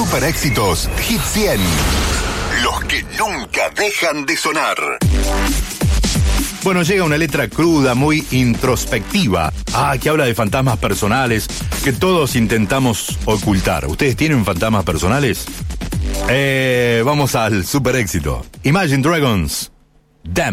Super Éxitos Hit 100. Los que nunca dejan de sonar. Bueno, llega una letra cruda, muy introspectiva. Que habla de fantasmas personales que todos intentamos ocultar. ¿Ustedes tienen fantasmas personales? Vamos al super éxito. Imagine Dragons. Damn.